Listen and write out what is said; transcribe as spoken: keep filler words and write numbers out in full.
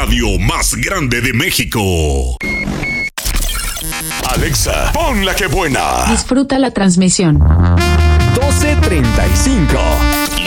radio más grande de México. Alexa, pon la que buena. Disfruta la transmisión. doce treinta y cinco.